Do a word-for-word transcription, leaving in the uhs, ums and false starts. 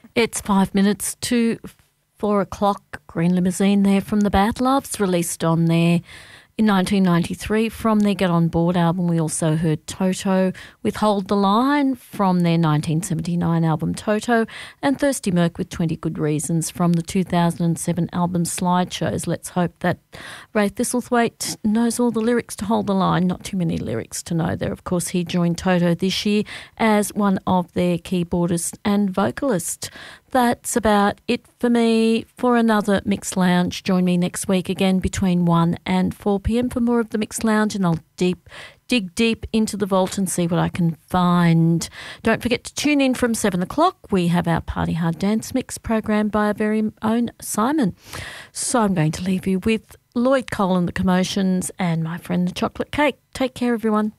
It's five minutes to four o'clock. Green Limousine there from the Bad Loves, released on there in nineteen ninety-three from their Get On Board album. We also heard Toto with Hold the Line from their nineteen seventy-nine album Toto, and Thirsty Merc with twenty Good Reasons from the two thousand seven album Slideshows. Let's hope that Ray Thistlethwaite knows all the lyrics to Hold the Line. Not too many lyrics to know there. Of course, he joined Toto this year as one of their keyboardists and vocalists. That's about it for me for another Mixed Lounge. Join me next week again between one and four p.m. for more of the Mixed Lounge, and I'll deep dig deep into the vault and see what I can find. Don't forget to tune in from seven o'clock. We have our Party Hard Dance Mix programmed by our very own Simon. So I'm going to leave you with Lloyd Cole and the Commotions and my friend the Chocolate Cake. Take care, everyone.